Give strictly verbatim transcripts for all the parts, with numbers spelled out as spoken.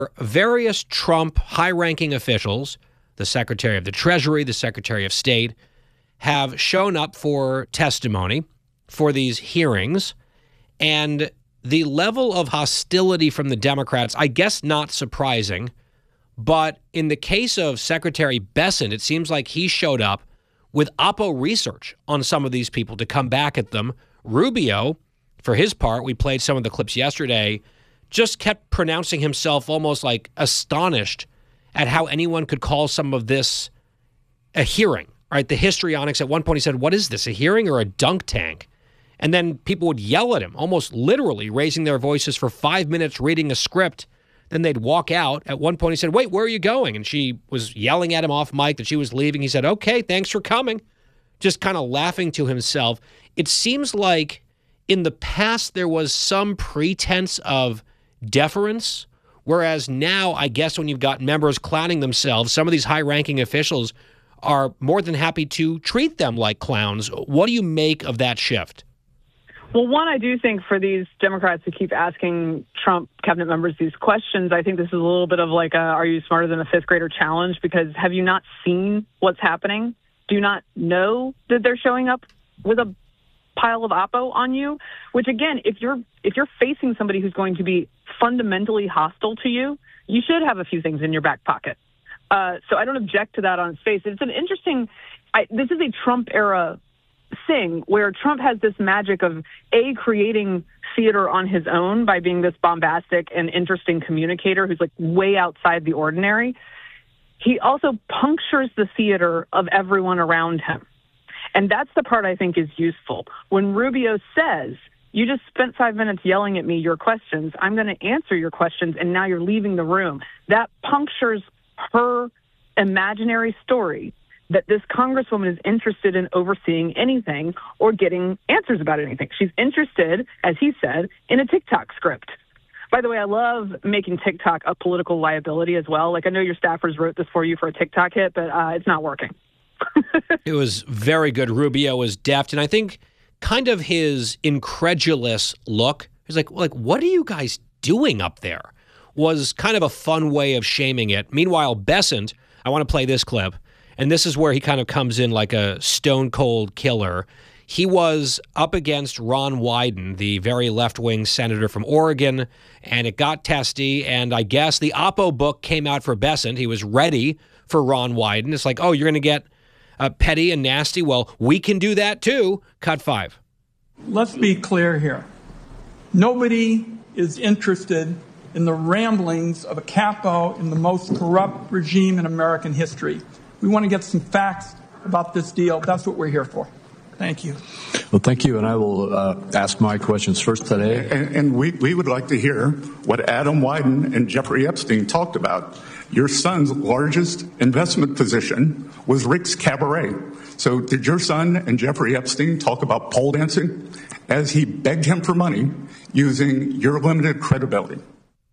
various Trump high-ranking officials, the Secretary of the Treasury, the Secretary of State, have shown up for testimony for these hearings. And the level of hostility from the Democrats, I guess not surprising. But in the case of Secretary Bessent, it seems like he showed up with Oppo research on some of these people to come back at them. Rubio, for his part, we played some of the clips yesterday, just kept pronouncing himself almost like astonished at how anyone could call some of this a hearing, right? The histrionics, at one point he said, what is this, a hearing or a dunk tank? And then people would yell at him, almost literally raising their voices for five minutes reading a script. Then they'd walk out. At one point he said, wait, where are you going? And she was yelling at him off mic that she was leaving. He said, okay, thanks for coming. Just kind of laughing to himself. It seems like in the past there was some pretense of deference, whereas now, I guess when you've got members clowning themselves, some of these high-ranking officials are more than happy to treat them like clowns. What do you make of that shift? Well, one, I do think for these Democrats to keep asking Trump cabinet members these questions, I think this is a little bit of like a are you smarter than a fifth grader challenge, because have you not seen what's happening? Do you not know that they're showing up with a pile of Oppo on you? Which, again, if you're if you're facing somebody who's going to be fundamentally hostile to you, you should have a few things in your back pocket. Uh, so I don't object to that on its face. It's an interesting, I, this is a Trump era thing where Trump has this magic of, A, creating theater on his own by being this bombastic and interesting communicator who's like way outside the ordinary. He also punctures the theater of everyone around him. And that's the part I think is useful. When Rubio says, you just spent five minutes yelling at me your questions, I'm going to answer your questions, and now you're leaving the room. That punctures her imaginary story that this congresswoman is interested in overseeing anything or getting answers about anything. She's interested, as he said, in a TikTok script. By the way, I love making TikTok a political liability as well. Like, I know your staffers wrote this for you for a TikTok hit, but uh, it's not working. It was very good. Rubio was deft, and I think kind of his incredulous look, he's like, like, what are you guys doing up there? Was kind of a fun way of shaming it. Meanwhile, Bessent, I want to play this clip, and this is where he kind of comes in like a stone-cold killer. He was up against Ron Wyden, the very left-wing senator from Oregon, and it got testy, and I guess the Oppo book came out for Bessent. He was ready for Ron Wyden. It's like, oh, you're going to get uh, petty and nasty? Well, we can do that too. Cut five. Let's be clear here. Nobody is interested in the ramblings of a capo in the most corrupt regime in American history. We want to get some facts about this deal. That's what we're here for. Thank you. Well, thank you, and I will uh, ask my questions first today. And, and we, we would like to hear what Adam Wyden and Jeffrey Epstein talked about. Your son's largest investment position was Rick's Cabaret. So did your son and Jeffrey Epstein talk about pole dancing as he begged him for money using your limited credibility?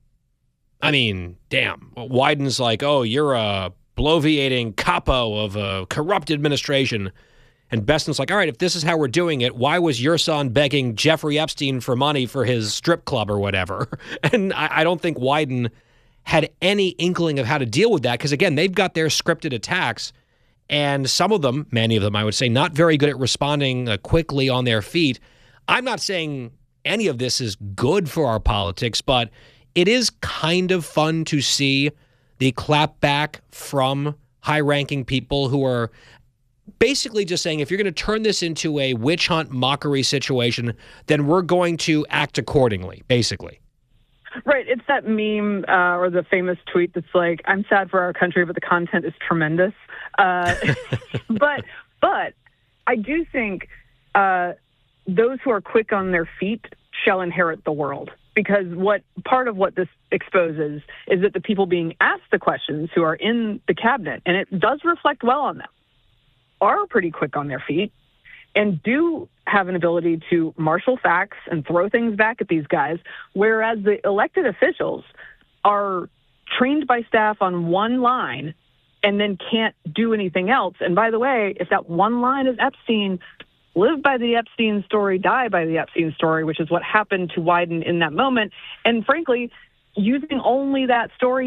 I mean, damn. Wyden's like, oh, you're a bloviating capo of a corrupt administration. And Bessent's like, all right, if this is how we're doing it, why was your son begging Jeffrey Epstein for money for his strip club or whatever? And I, I don't think Wyden had any inkling of how to deal with that because, again, they've got their scripted attacks, and some of them, many of them, I would say, not very good at responding uh, quickly on their feet. I'm not saying any of this is good for our politics, but it is kind of fun to see the clapback from high-ranking people who are basically just saying, if you're going to turn this into a witch hunt mockery situation, then we're going to act accordingly, basically. Right. It's that meme uh, or the famous tweet that's like, I'm sad for our country, but the content is tremendous. Uh, but but I do think uh, those who are quick on their feet shall inherit the world. Because what part of what this exposes is that the people being asked the questions who are in the cabinet, and it does reflect well on them, are pretty quick on their feet and do have an ability to marshal facts and throw things back at these guys, whereas the elected officials are trained by staff on one line and then can't do anything else. And by the way, if that one line is Epstein, live by the Epstein story, die by the Epstein story, which is what happened to Wyden in that moment. And frankly, using only that story